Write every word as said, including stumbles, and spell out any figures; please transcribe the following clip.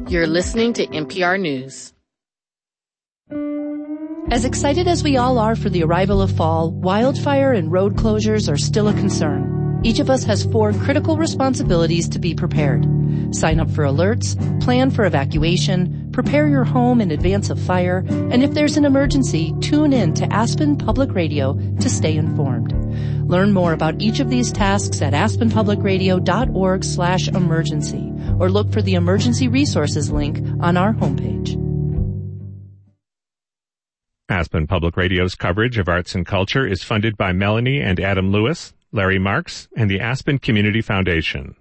You're listening to N P R News. As excited as we all are for the arrival of fall, wildfire and road closures are still a concern. Each of us has four critical responsibilities to be prepared. Sign up for alerts, plan for evacuation, prepare your home in advance of fire, and if there's an emergency, tune in to Aspen Public Radio to stay informed. Learn more about each of these tasks at aspenpublicradio.org slash emergency, or look for the emergency resources link on our homepage. Aspen Public Radio's coverage of arts and culture is funded by Melanie and Adam Lewis, Larry Marks, and the Aspen Community Foundation.